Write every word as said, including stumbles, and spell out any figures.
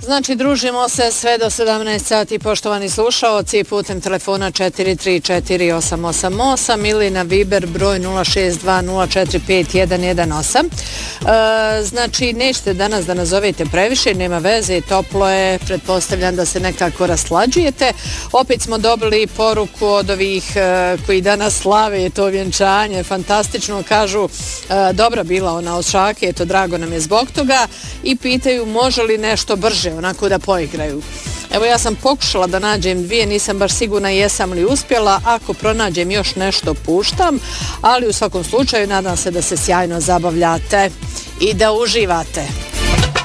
Znači, družimo se sve do sedamnaest sati, poštovani slušaoci, putem telefona četiri tri četiri osam osam osam ili na Viber broj nula šest dva nula četiri pet jedan jedan osam. E, znači, nećete danas da nazovete previše, nema veze, toplo je, pretpostavljam da se nekako raslađujete. Opet smo dobili poruku od ovih e, koji danas slave to vjenčanje, fantastično, kažu, e, dobra bila ona od šake, eto, drago nam je zbog toga, i pitaju može li nešto brže onako da poigraju. Evo, ja sam pokušala da nađem dvije, nisam baš sigurna jesam li uspjela, ako pronađem još nešto puštam, ali u svakom slučaju nadam se da se sjajno zabavljate i da uživate.